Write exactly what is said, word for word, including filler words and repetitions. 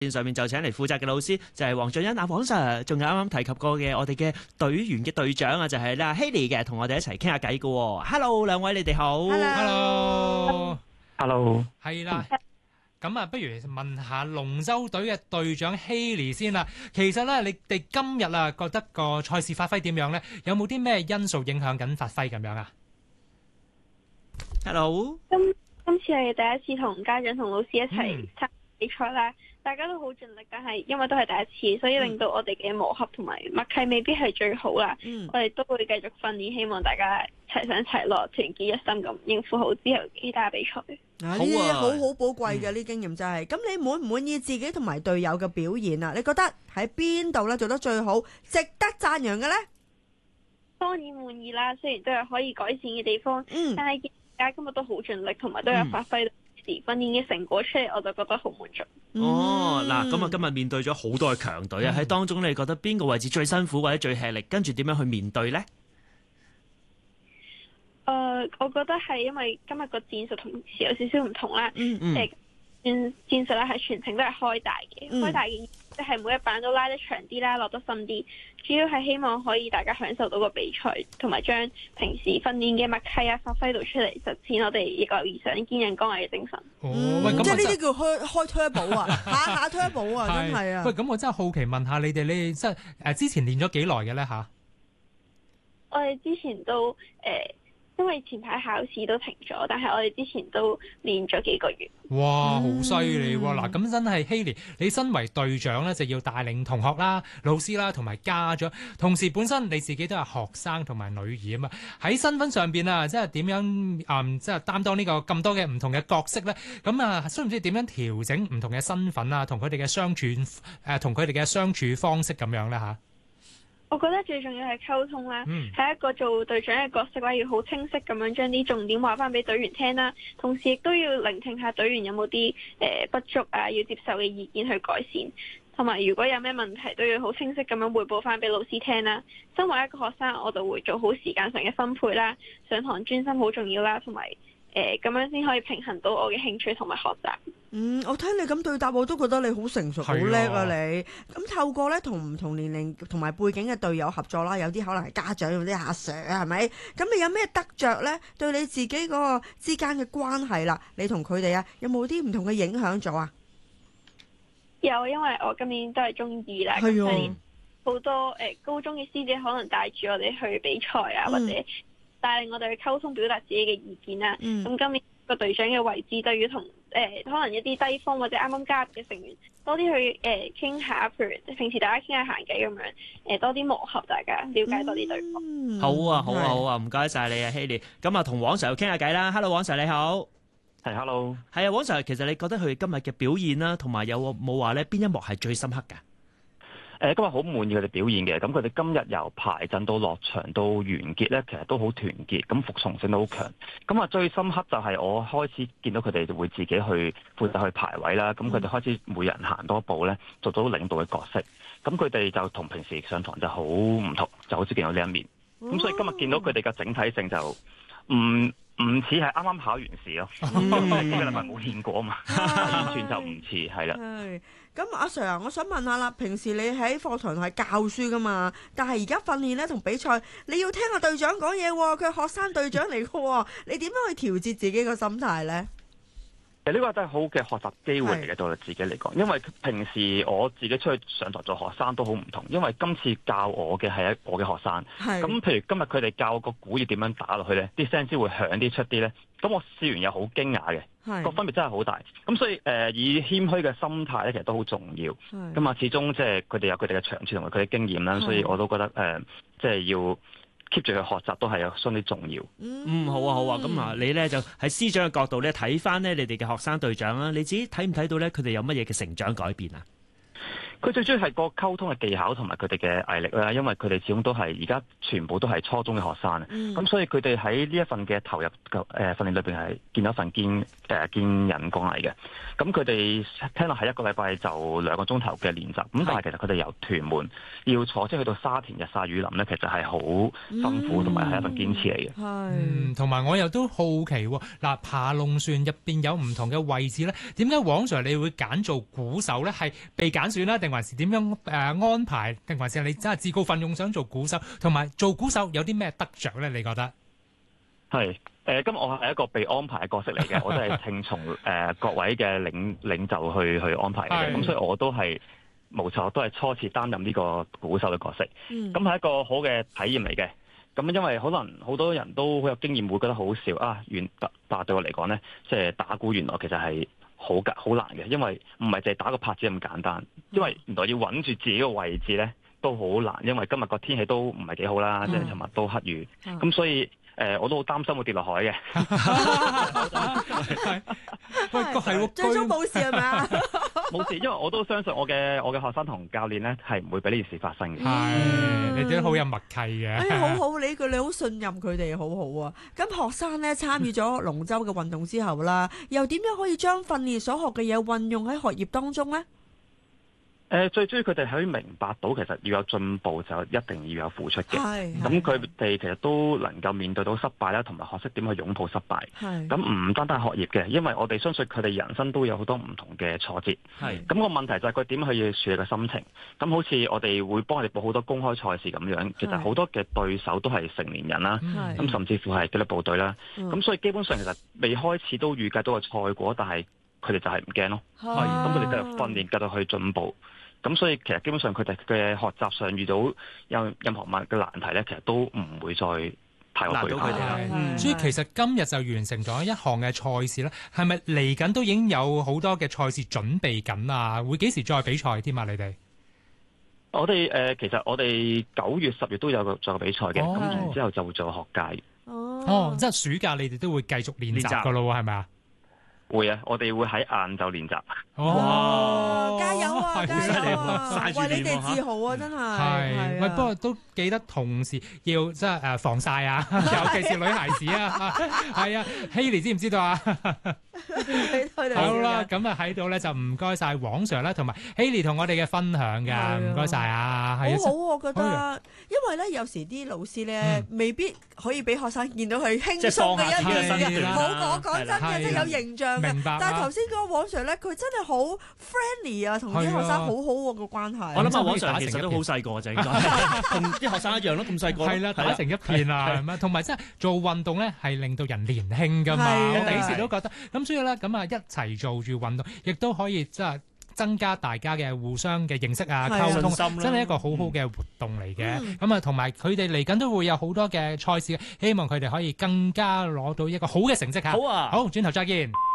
線上面就請嚟負責嘅老師就係黃俊欣啊，黃 Sir， 仲有啱啱提及過嘅我哋嘅隊員嘅隊長啊，就係啦 Hailey 嘅，同我哋一齊傾下偈嘅。Hello， 兩位你哋好。 Hello，Hello， 係啦。咁啊，不如問下龍舟隊嘅隊長 Hailey 先啦。其實咧，你哋今日啊，覺得個賽事發揮點樣咧？有冇啲咩因素影響緊發揮咁樣啊 ？Hello， 今今次係第一次同家長同老師一齊參比賽啦，大家都好盡力，但係因為都係第一次，所以令到我哋嘅磨合同埋默契未必係最好啦。嗯、我哋都會繼續訓練，希望大家齊上齊落，團結一心咁應付好之後其他比賽。 啊！呢啲好好寶貴嘅呢經驗就係、是，咁、嗯、你滿唔滿意自己同埋隊友嘅表現啊？你覺得喺邊度咧做得最好，值得讚揚嘅咧？ 當然滿意啦，雖然都有可以改善嘅地方，嗯、但係大家今日都好盡力，同埋都有發揮到時訓練嘅成果出嚟，我就覺得好滿足。 哦，嗱，咁啊，今日面對咗好多嘅強隊啊，喺、嗯、當中你覺得邊個位置最辛苦或者最吃力？跟住點樣去面對咧？ 誒、呃，我覺得係因為今日個戰術同時有少少唔同啦。嗯嗯。誒、呃，戰戰術咧係全程都係開大嘅，嗯、開大嘅即係每一板都拉得長啲啦，落得深啲。主要係希望可以大家享受到個比賽，同埋將平時訓練嘅默契啊發揮到出嚟，實踐我哋逆流而上、堅韌剛毅嘅精神。 哦， 嗯、 喂，咁即係呢啲叫開開 turbo 啊，下下 turbo 啊，真係啊。 喂，咁我真係好奇問下你哋，你即係誒之前練咗幾耐嘅咧吓？ 我哋之前都誒。呃因為前排考試都停咗，但係我哋之前都練咗幾個月。 哇，好犀利喎！嗱、嗯，咁真係 Hailey，你身為隊長咧，就要帶領同學啦、老師啦，同埋家長。同時本身你自己都係學生同埋女兒啊嘛，喺身份上邊啊，即係點樣啊、嗯？即係擔當呢個咁多嘅唔同嘅角色咧。咁啊，需唔需要點樣調整唔同嘅身份啊？同佢哋嘅相處誒，同佢哋嘅相處方式咁樣咧吓？ 我覺得最重要係溝通啦，喺、嗯、一個做隊長嘅角色咧，要好清晰咁樣將啲重點話翻俾隊員聽啦，同時亦都要聆聽下隊員有冇啲誒不足啊，要接受嘅意見去改善，同埋如果有咩問題都要好清晰咁樣彙報翻俾老師聽啦。身為一個學生，我就會做好時間上嘅分配啦，上堂專心好重要啦，同埋誒咁樣先可以平衡到我嘅興趣同埋學習。 嗯，我聽你咁對答，我都覺得你好成熟，好叻啊你！咁透過咧同唔同年齡同埋背景嘅隊友合作啦，有啲可能係家長，有啲阿 Sir 係咪？咁你有咩得着咧？對你自己嗰個之間嘅關係啦，你同佢哋啊，有冇啲唔同嘅影響咗啊？ 有，因為我今年都係中二啦，咁所以好多誒、呃、高中嘅師姐可能帶住我哋去比賽啊，嗯、或者帶領我哋去溝通表達自己嘅意見啦。咁、嗯、今年個隊長嘅位置，對於同誒可能一啲低峰或者啱啱加入嘅成員，多啲去誒傾、呃、下，譬如平時大家傾下閒偈咁樣，誒、呃、多啲磨合，大家了解多啲對方。 嗯、好啊，好啊，好啊，唔該晒你啊，Hailey。咁啊，同黃 Sir 又傾下偈啦。Hello， 黃 Sir 你好。 係 Hello。 係啊，黃 Sir，其實你覺得佢今日嘅表現啦，同埋有冇話咧邊一幕係最深刻㗎？ 誒今日好滿意佢哋表現嘅，咁佢哋今日由排陣到落場到完結咧，其實都好團結，咁服從性都好強。咁啊最深刻就係我開始見到佢哋會自己去負責去排位啦，咁佢哋開始每人行多一步咧，做到領導嘅角色。咁佢哋就同平時上堂就好唔同，就好似見到呢一面。咁所以今日見到佢哋嘅整體性就唔唔似係啱啱考完試咯，因為呢個禮拜冇練過啊嘛，完全就唔似係啦。 咁阿 Sir 啊，我想問下啦，平時你喺課堂係教書噶嘛？但係而家訓練咧同比賽，你要聽下隊長講嘢喎，佢係學生隊長嚟嘅，你點樣去調節自己個心態咧？ 誒呢個真係好嘅學習機會嚟嘅，對我自己嚟講，因為平時我自己出去上台做學生都好唔同，因為今次教我嘅係我嘅學生，咁譬如今日佢哋教我個鼓要點樣打落去咧，啲聲先會響啲出啲咧，咁我試完又好驚訝嘅，個分別真係好大，咁所以誒、呃、以謙虛嘅心態咧，其實都好重要，咁啊始終即係佢哋有佢哋嘅長處同埋佢哋經驗啦，所以我都覺得誒、呃、即係要keep 住去學習都係有相當重要。 嗯，好啊，好啊。咁啊，你咧就喺師長嘅角度咧睇翻咧你哋嘅學生隊長啦，你自己睇唔睇到咧佢哋有乜嘢嘅成長改變啊？ 佢最主要係個溝通嘅技巧同埋佢哋嘅毅力啦，因為佢哋始終都係而家全部都係初中嘅學生，咁、嗯、所以佢哋喺呢一份嘅投入嘅誒訓練裏邊係見到一份堅誒堅忍工藝嘅。咁佢哋聽落係一個禮拜就兩個鐘頭嘅練習，咁但係其實佢哋由屯門要坐車去到沙田日曬雨淋咧，其實係好辛苦同埋係一份堅持嚟嘅。 嗯，同埋我又都好奇喎，嗱，爬龍船入邊有唔同嘅位置咧，點解黃 Sir 你會揀做鼓手咧？係被揀選啦，定還是點樣誒安排？定還是你真係自告奮勇想做鼓手？同埋做鼓手有啲咩得着咧？你覺得？ 係誒，咁、呃、我係一個被安排嘅角色嚟嘅，我都係聽從誒、呃、各位嘅領領袖去去安排嘅，咁所以我都係冇錯，都係初次擔任呢個鼓手嘅角色。咁係、嗯、一個好嘅體驗嚟嘅。咁因為可能好多人都好有經驗，會覺得好笑啊！原但係對我嚟講咧，即係打鼓原來其實係好難好難嘅，因為唔係淨係打個拍子咁簡單，因為原來要穩住自己個位置咧都好難，因為今日個天氣都唔係幾好啦，即係尋日都黑雨，咁、嗯、所以誒、呃、我都好擔心會跌落海嘅。 喂，係喎， 最終冇事係咪啊？ 冇事，因為我都相信我嘅我嘅學生同教練咧係唔會俾呢件事發生嘅。 係，你哋都好有默契嘅。 哎，好好，你句你好信任佢哋，好好啊。咁學生咧參與咗龍舟嘅運動之後啦，又點樣可以將訓練所學嘅嘢運用喺學業當中咧？ 誒、呃、最主要佢哋可以明白到，其實要有進步就一定要有付出嘅。咁佢哋其實都能夠面對到失敗啦，同埋學識點去擁抱失敗。咁唔單單係學業嘅，因為我哋相信佢哋人生都有好多唔同嘅挫折。咁、個問題就係佢點去處理個心情。咁好似我哋會幫佢哋報好多公開賽事咁樣，其實好多嘅對手都係成年人啦，咁甚至乎係紀律部隊啦。咁、嗯、所以基本上其實未開始都預計到個賽果，但係佢哋就係唔驚咯。咁佢哋繼續訓練，繼續去進步。咁所以其實基本上佢哋嘅學習上遇到有任何問嘅難題咧，其實都唔會再太過懼怕佢哋啦。 嗯、所以其實今日就完成咗一項嘅賽事咧，係咪嚟緊都已經有好多嘅賽事準備緊啊？會幾時再比賽添啊？你哋？ 我哋誒、呃、其實我哋九月、十月都有個做個比賽嘅，咁、哦、然之後就會做學界。 哦，哦即係暑假你哋都會繼續練習噶咯喎，係咪啊？ 會啊，我哋會喺晏晝練習。 哇！加油啊！加油啊！ 為你哋自豪啊！真係。 係。喂，不過都記得同時要即係誒防曬啊，尤其是女孩子啊。係啊，Hailey知唔知道啊？好啦，咁啊喺度咧就唔該晒黃 Sir 啦，同埋 Hailey 同我哋嘅分享㗎，唔該晒啊。好好，我覺得，因為咧有時啲老師咧未必可以俾學生見到佢輕鬆嘅一面嘅。冇講講真嘅，即係有形象。明白，但係頭先嗰個黃 Sir 咧，佢真係好 friendly 啊，同啲學生好好喎個關係。 我諗阿黃 Sir 其實都好細個就應該，同啲學生一樣咯，咁細個。係啦， 打成一片啊，係咪？同埋即係做運動咧，係令到人年輕㗎嘛。我幾時都覺得。咁所以咧，咁啊一齊做住運動，亦都可以即係增加大家嘅互相嘅認識啊、溝通，真係一個好好嘅活動嚟嘅。咁啊，同埋佢哋嚟緊都會有好多嘅賽事，希望佢哋可以更加攞到一個好嘅成績嚇。好啊，好，轉頭再見。